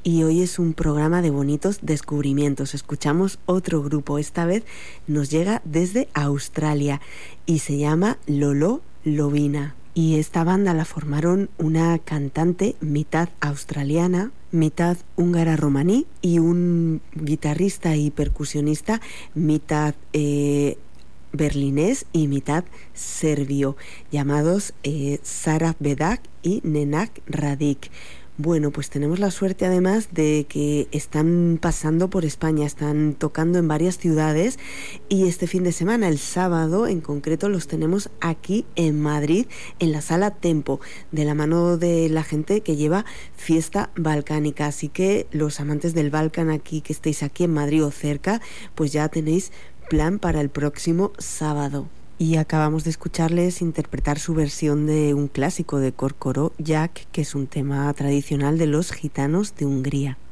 Y hoy es un programa de bonitos descubrimientos. Escuchamos otro grupo, esta vez nos llega desde Australia y se llama Lolo Lovina. Y esta banda la formaron una cantante mitad australiana, mitad húngara romaní y un guitarrista y percusionista mitad berlinés y mitad serbio, llamados Sara Bedak y Nenak Radic. Bueno, pues tenemos la suerte además de que están pasando por España, están tocando en varias ciudades y este fin de semana, el sábado en concreto, los tenemos aquí en Madrid, en la Sala Tempo, de la mano de la gente que lleva Fiesta Balcánica. Así que los amantes del Balcán aquí, que estéis aquí en Madrid o cerca, pues ya tenéis plan para el próximo sábado. Y acabamos de escucharles interpretar su versión de un clásico de Korkoro, Jack, que es un tema tradicional de los gitanos de Hungría.